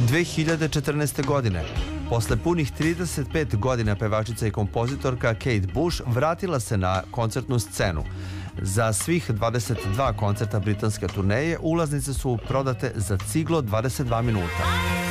2014. godine. Posle punih 35 godina pevačica i kompozitorka Kate Bush vratila se na koncertnu scenu. Za svih 22 koncerta britanske turneje ulaznice su prodate za ciglo 22 minuta.